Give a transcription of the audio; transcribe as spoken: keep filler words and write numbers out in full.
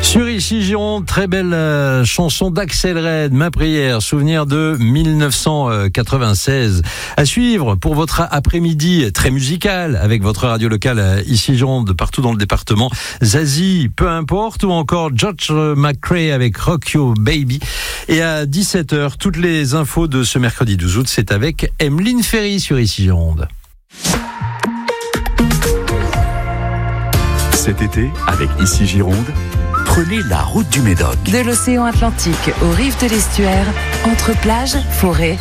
Sur Ici Gironde, très belle euh, chanson d'Axel Red, Ma prière, souvenir de mille neuf cent quatre-vingt-seize. À suivre pour votre après-midi très musical avec votre radio locale euh, Ici Gironde, partout dans le département. Zazie, peu importe, ou encore George McCrae avec Rock You Baby. Et à dix-sept heures, toutes les infos de ce mercredi douze août, c'est avec Emeline Ferry sur Ici Gironde. Cet été, avec Ici Gironde, prenez la route du Médoc. De l'océan Atlantique aux rives de l'estuaire, entre plages, forêts,